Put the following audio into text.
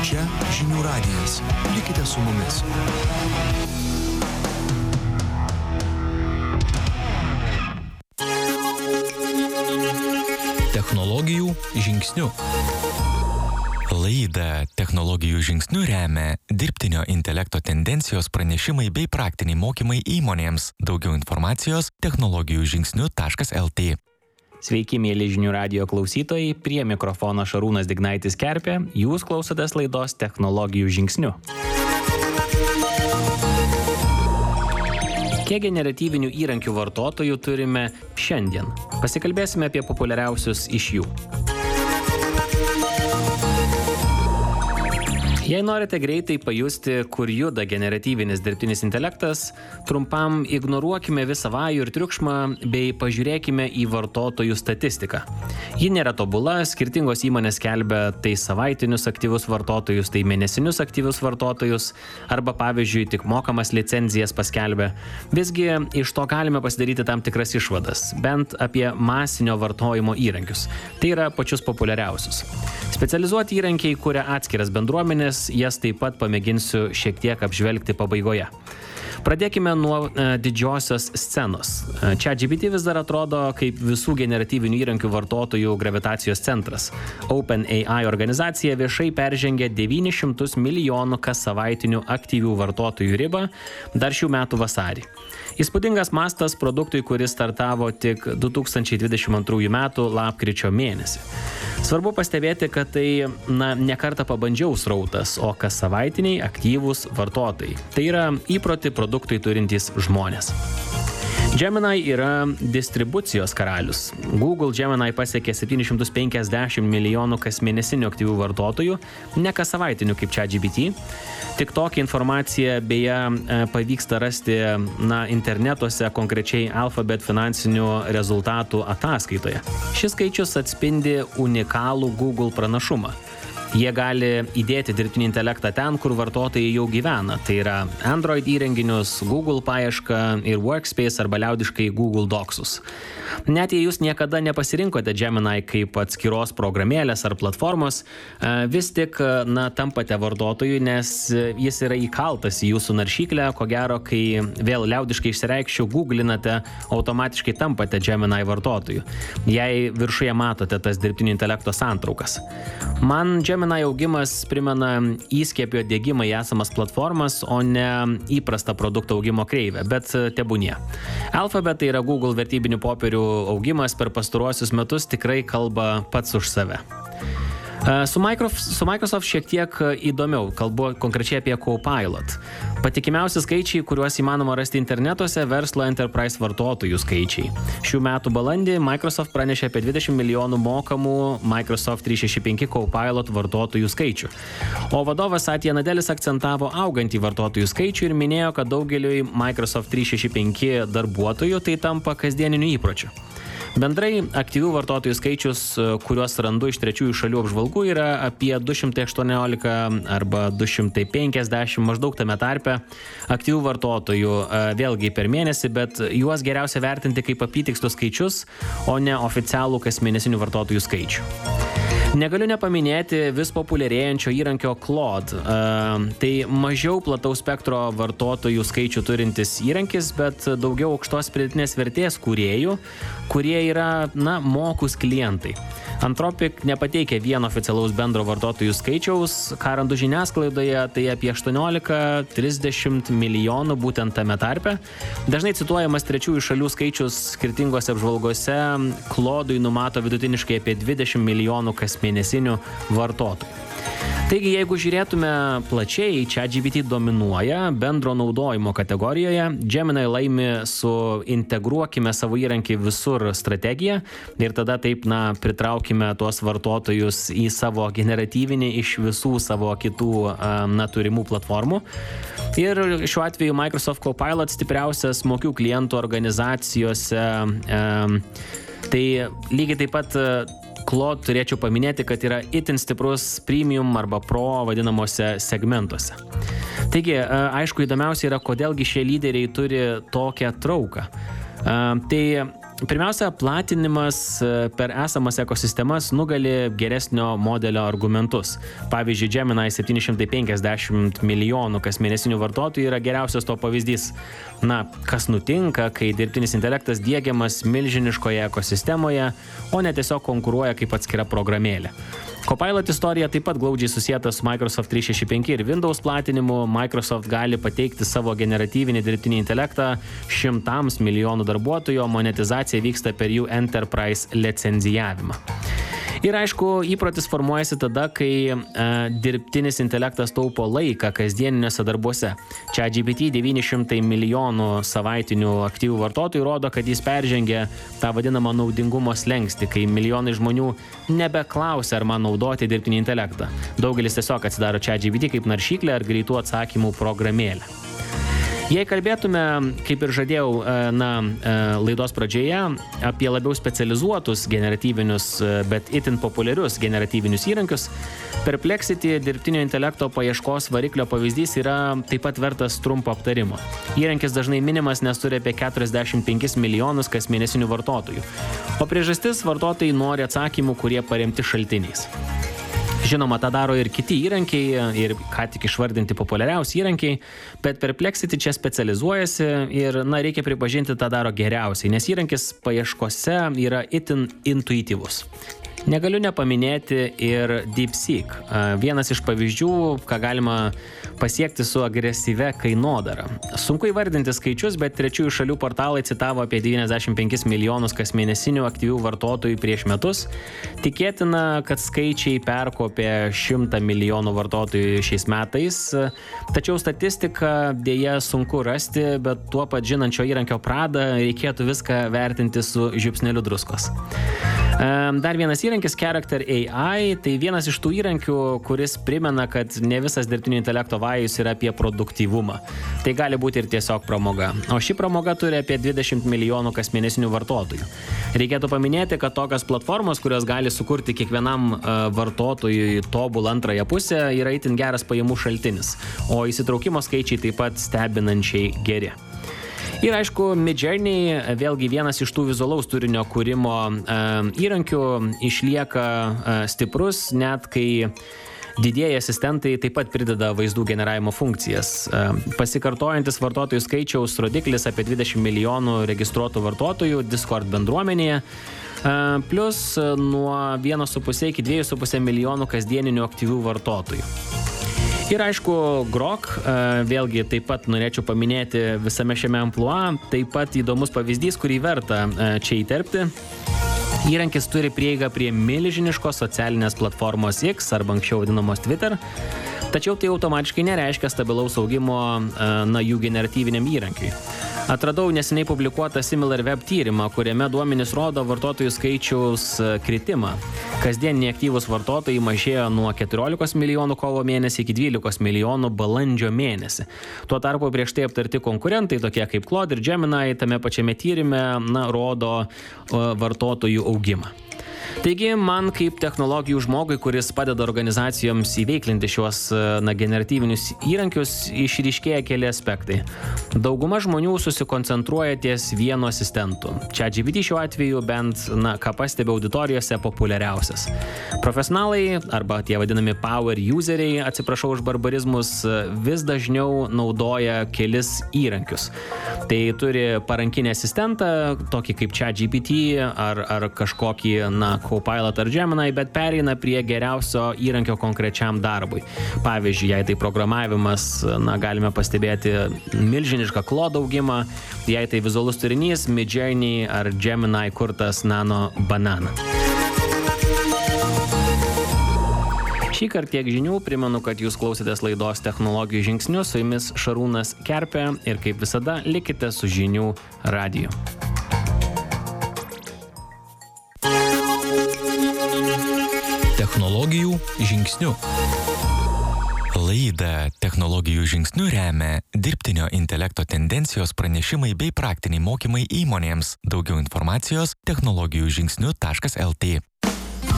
Čia Žinių radijas. Likite su mumis. Technologijų žingsniu. Laidą Technologijų žingsniu remia dirbtinio intelekto tendencijos pranešimai bei praktiniai mokymai įmonėms. Daugiau informacijos technologijų-žingsniu.lt. Sveiki, mėly Žinių radijo klausytojai, prie mikrofono Šarūnas Dignaitis Kerpė, jūs klausotės laidos Technologijų žingsniu. Kiek generatyvinių įrankių vartotojų turime šiandien? Pasikalbėsime apie populiariausius iš jų. Jei norite greitai pajusti, kur juda generatyvinis dirbtinis intelektas, trumpam ignoruokime visą vajų ir triukšmą bei pažiūrėkime į vartotojų statistiką. Ji nėra tobula, skirtingos įmonės skelbia tai savaitinius aktyvius vartotojus, tai mėnesinius aktyvius vartotojus, arba pavyzdžiui tik mokamas licenzijas paskelbia. Visgi iš to galime pasidaryti tam tikras išvadas, bent apie masinio vartojimo įrankius. Tai yra pačius populiariausius. Specializuoti įrankiai kuria atskiras bendruomenės, jas taip pat pamėginsiu šiek tiek apžvelgti pabaigoje. Pradėkime nuo didžiosios scenos. ChatGPT vis dar atrodo kaip visų generatyvinių įrankių vartotojų gravitacijos centras. OpenAI organizacija viešai peržengė 900 milijonų kas savaitinių aktyvių vartotojų ribą dar šių metų vasarį. Įspūdingas mastas produktui, kuris startavo tik 2022 metų lapkričio mėnesį. Svarbu pastebėti, kad tai ne kartą pabandžiau srautas, o kas savaitiniai aktyvūs vartotojai. Tai yra įprotį produktui turintys žmonės. Gemini yra distribucijos karalius. Google Gemini pasiekė 750 milijonų kasmėnesinių aktyvių vartotojų, ne kas savaitinių kaip ChatGPT. Tik tokią informaciją beje pavyksta rasti internetuose, konkrečiai Alphabet finansinių rezultatų ataskaitoje. Šis skaičius atspindi unikalų Google pranašumą. Jie gali įdėti dirbtinį intelektą ten, kur vartotojai jau gyvena. Tai yra Android įrenginius, Google paiešką ir Workspace arba liaudiškai Google Docsus. Net jei jūs niekada nepasirinkote Gemini kaip atskiros programėlės ar platformos, vis tik tampate vartotojui, nes jis yra įkaltas į jūsų naršyklę. Ko gero, kai vėl liaudiškai išsireikščiau, googlinate, automatiškai tampate Gemini vartotoju. Jei viršuje matote tas dirbtinio intelekto santraukas. Man Gemini augimas primena įskiepio diegimą į esamas platformas, o ne įprastą produkto augimo kreivę, bet tebūnie. Alphabet, tai yra Google vertybinių popierių augimas per pastaruosius metus tikrai kalba pats už save. Su Microsoft šiek tiek įdomiau, kalbu konkrečiai apie Copilot. Patikimiausi skaičiai, kuriuos įmanoma rasti internetuose, verslo enterprise vartotojų skaičiai. Šių metų balandį Microsoft pranešė apie 20 milijonų mokamų Microsoft 365 Copilot vartotojų skaičių. O vadovas Satya Nadelis akcentavo augantį vartotojų skaičių ir minėjo, kad daugeliui Microsoft 365 darbuotojų tai tampa kasdieniniu įpročiu. Bendrai aktyvių vartotojų skaičius, kuriuos randu iš trečiųjų šalių apžvalgų, yra apie 218 arba 250 maždaug tame tarpe aktyvių vartotojų vėlgi per mėnesį, bet juos geriausia vertinti kaip apytikslius skaičius, o ne oficialų kasmėnesinių vartotojų skaičių. Negaliu nepaminėti vis populiarėjančio įrankio Claude. Tai mažiau plataus spektro vartotojų skaičių turintis įrankis, bet daugiau aukštos pridėtinės vertės kūrėjų, kurie yra, mokūs klientai. Anthropic nepateikia vieno oficialaus bendro vartotojų skaičiaus, ką randu žiniasklaidoje, tai apie 18-30 milijonų būtent tame tarpe. Dažnai cituojamas trečiųjų šalių skaičius skirtingose apžvalgose, Claude'ui numato vidutiniškai apie 20 milijonų kasmėnesinių vartotojų. Taigi, jeigu žiūrėtume plačiai, ChatGPT dominuoja bendro naudojimo kategorijoje, Gemini laimi su integruokime savo įrankį visur strategiją ir tada taip, pritraukime tuos vartotojus į savo generatyvinį iš visų savo kitų turimų platformų. Ir šiuo atveju Microsoft Copilot stipriausias mokių klientų organizacijose. Tai lygiai taip pat Claude turėčiau paminėti, kad yra itin stiprus premium arba pro vadinamuose segmentuose. Taigi, aišku, įdomiausia yra, kodėlgi šie lyderiai turi tokią trauką. Tai Pirmiausia, platinimas per esamas ekosistemas nugali geresnio modelio argumentus. Pavyzdžiui, Gemini 750 milijonų kasmėnesinių vartotojų yra geriausias to pavyzdys. Na, kas nutinka, kai dirbtinis intelektas diegiamas milžiniškoje ekosistemoje, o ne tiesiog konkuruoja kaip atskira programėlė. Copilot istorija taip pat glaudžiai susieta su Microsoft 365 ir Windows platinimu. Microsoft gali pateikti savo generatyvinį dirbtinį intelektą 100 milijonų darbuotojų, o monetizacija vyksta per jų enterprise licenzijavimą. Ir aišku, įprotis formuojasi tada, kai dirbtinis intelektas taupo laiką kasdieniniuose darbuose. ChatGPT 900 milijonų savaitinių aktyvų vartotojų rodo, kad jis peržengia tą vadinamą naudingumo slenkstį, kai milijonai žmonių nebeklausia, ar man naudoti dirbtinį intelektą. Daugelis tiesiog atsidaro ChatGPT kaip naršyklę ar greitų atsakymų programėlę. Jei kalbėtume, kaip ir žadėjau, laidos pradžioje, apie labiau specializuotus generatyvinius, bet itin populiarius generatyvinius įrankius, Perplexity dirbtinio intelekto paieškos variklio pavyzdys yra taip pat vertas trumpo aptarimo. Įrankis dažnai minimas, nes turi apie 45 milijonus kasmėnesinių vartotojų. O priežastis – vartotojai nori atsakymų, kurie paremti šaltiniais. Žinoma, tą daro ir kiti įrankiai, ir ką tik išvardinti populiariausi įrankiai, bet Perplexity čia specializuojasi ir, reikia pripažinti, tą daro geriausiai, nes įrankis paieškose yra itin intuityvus. Negaliu nepaminėti ir DeepSeek. Vienas iš pavyzdžių, ką galima pasiekti su agresyvia kainodara. Sunku įvardinti skaičius, bet trečiųjų šalių portalai citavo apie 95 milijonus kasmėnesinių aktyvių vartotojų prieš metus. Tikėtina, kad skaičiai perkopė 100 milijonų vartotojų šiais metais. Tačiau statistiką dėja sunku rasti, bet tuo pat žinančio įrankio pradą reikėtų viską vertinti su žiupsneliu druskos. Dar vienas įrankis Character AI, tai vienas iš tų įrankių, kuris primena, kad ne visas dirbtinio intelekto vajus yra apie produktyvumą. Tai gali būti ir tiesiog pramoga. O ši pramoga turi apie 20 milijonų kasmėnesinių vartotojų. Reikėtų paminėti, kad tokios platformos, kurios gali sukurti kiekvienam vartotojui tobulą antrąją pusę, yra itin geras pajamų šaltinis, o įsitraukimo skaičiai taip pat stebinančiai geri. Ir aišku, Midjourney, vėlgi vienas iš tų vizualaus turinio kūrimo įrankių, išlieka stiprus, net kai didieji asistentai taip pat prideda vaizdų generavimo funkcijas. Pasikartojantis vartotojų skaičiaus rodiklis apie 20 milijonų registruotų vartotojų Discord bendruomenėje, plus nuo 1,5 iki 2,5 milijonų kasdieninių aktyvių vartotojų. Ir aišku, Grok, vėlgi taip pat norėčiau paminėti visame šiame amplua, taip pat įdomus pavyzdys, kurį verta čia įterpti. Įrankis turi prieigą prie milžiniškos socialinės platformos X, arba anksčiau vadinamos Twitter, tačiau tai automatiškai nereiškia stabilaus augimo jų generatyviniam įrankiui. Atradau neseniai publikuotą SimilarWeb tyrimą, kuriame duomenys rodo vartotojų skaičiaus kritimą. Kasdieniniai aktyvūs vartotojai mažėjo nuo 14 milijonų kovo mėnesį iki 12 milijonų balandžio mėnesį. Tuo tarpu prieš tai aptarti konkurentai, tokie kaip Claude ir Gemini, tame pačiame tyrime rodo vartotojų augimą. Taigi, man kaip technologijų žmogui, kuris padeda organizacijoms įveiklinti šiuos generatyvinius įrankius, išryškėja keli aspektai. Dauguma žmonių susikoncentruoja ties vienu asistentu. ChatGPT šiuo atveju bent, ką pastebi auditorijose, populiariausias. Profesionalai, arba tie vadinami power useriai, atsiprašau už barbarizmus, vis dažniau naudoja kelis įrankius. Tai turi parankinį asistentą, tokį kaip ChatGPT ar kažkokį, Copilot ar Gemini, bet pereina prie geriausio įrankio konkrečiam darbui. Pavyzdžiui, jei tai programavimas, galime pastebėti milžinišką Claude augimą, jei tai vizualus turinys, Midjourney ar Gemini kurtas Nano Banana. Šįkart tiek žinių, primenu, kad jūs klausėtės laidos Technologijų žingsnių, su jumis Šarūnas Kerpė ir kaip visada likite su Žinių radiju. Technologijų žingsnių. Laidą Technologijų žingsnių remia dirbtinio intelekto tendencijos pranešimai bei praktiniai mokymai įmonėms. Daugiau informacijos technologijų žingsnių.lt.